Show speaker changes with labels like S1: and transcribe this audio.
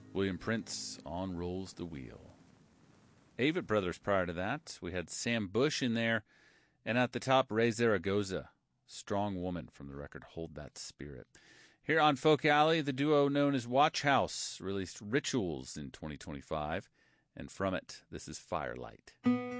S1: William Prince, On Rolls the Wheel. Avett Brothers prior to that. We had Sam Bush in there. And at the top, Ray Zaragoza, Strong Woman from the record Hold That Spirit. Here on Folk Alley, the duo known as Watch House released Rituals in 2025. And from it, this is Firelight.